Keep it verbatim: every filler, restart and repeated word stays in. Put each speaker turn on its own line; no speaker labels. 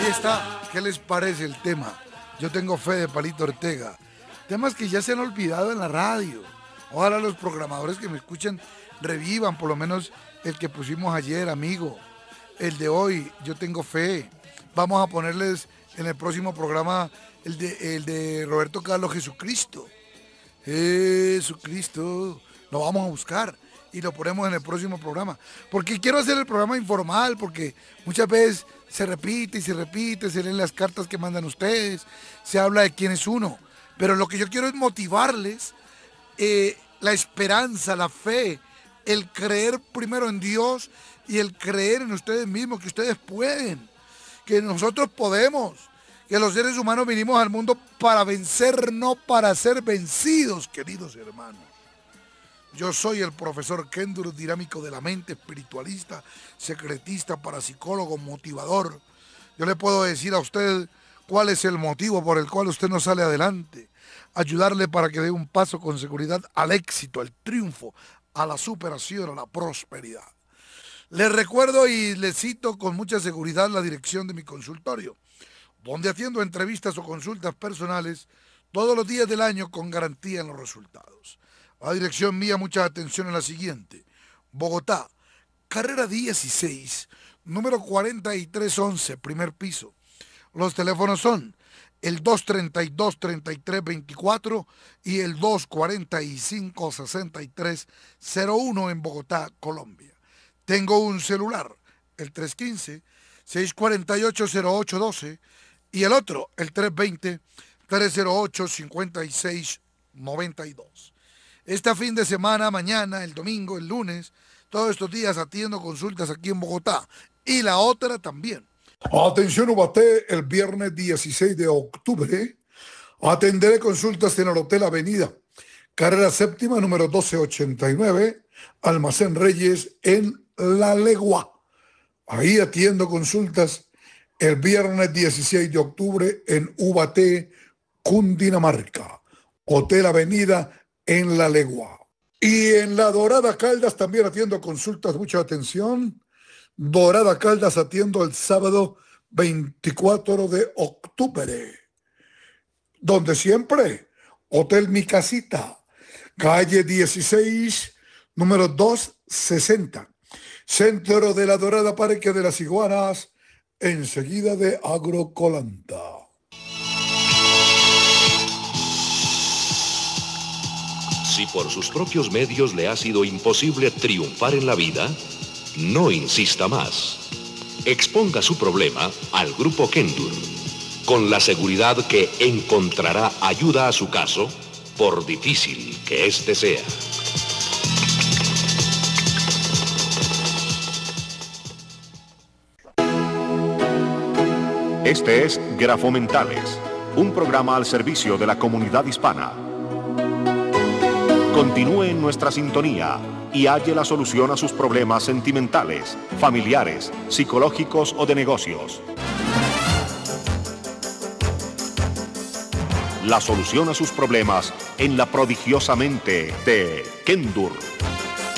Ahí está. ¿Qué les parece el tema? Yo tengo fe de Palito Ortega. Temas que ya se han olvidado en la radio. Ojalá los programadores que me escuchan revivan por lo menos el que pusimos ayer, amigo. El de hoy, Yo tengo fe. Vamos a ponerles en el próximo programa el de, el de Roberto Carlos, Jesucristo. Jesucristo. Lo vamos a buscar y lo ponemos en el próximo programa. Porque quiero hacer el programa informal, porque muchas veces se repite y se repite, se leen las cartas que mandan ustedes, se habla de quién es uno. Pero lo que yo quiero es motivarles eh, la esperanza, la fe, el creer primero en Dios y el creer en ustedes mismos, que ustedes pueden, que nosotros podemos, que los seres humanos vinimos al mundo para vencer, no para ser vencidos, queridos hermanos. Yo soy el profesor Kendur, dinámico de la mente, espiritualista, secretista, parapsicólogo, motivador. Yo le puedo decir a usted cuál es el motivo por el cual usted no sale adelante, ayudarle para que dé un paso con seguridad al éxito, al triunfo, a la superación, a la prosperidad. Les recuerdo y les cito con mucha seguridad la dirección de mi consultorio, donde atiendo entrevistas o consultas personales todos los días del año con garantía en los resultados. La dirección mía, mucha atención en la siguiente: Bogotá, carrera dieciséis, número cuarenta y tres once, primer piso. Los teléfonos son el dos treinta y dos, treinta y tres veinticuatro y el dos cuarenta y cinco, sesenta y tres cero uno en Bogotá, Colombia. Tengo un celular, el tres uno cinco, seis cuatro ocho, cero ocho uno dos y el otro, el tres dos cero, tres cero ocho, cinco seis nueve dos. Este fin de semana, mañana, el domingo, el lunes, todos estos días atiendo consultas aquí en Bogotá. Y la otra también. Atención Ubaté, el viernes dieciséis de octubre atenderé consultas en el Hotel Avenida, carrera séptima, número doce ochenta y nueve, Almacén Reyes, en La Legua. Ahí atiendo consultas el viernes dieciséis de octubre en Ubaté, Cundinamarca. Hotel Avenida, en La Legua. Y en La Dorada Caldas también atiendo consultas, mucha atención. Dorada Caldas atiendo el sábado veinticuatro de octubre. Donde siempre, Hotel Mi Casita, calle dieciséis, número doscientos sesenta. Centro de La Dorada, Parque de las Iguanas, enseguida de Agrocolanta.
Si por sus propios medios le ha sido imposible triunfar en la vida, no insista más. Exponga su problema al Grupo Kendur, con la seguridad que encontrará ayuda a su caso, por difícil que éste sea.
Este es Grafomentales, un programa al servicio de la comunidad hispana. Continúe en nuestra sintonía y halle la solución a sus problemas sentimentales, familiares, psicológicos o de negocios. La solución a sus problemas en la prodigiosamente de Kendur.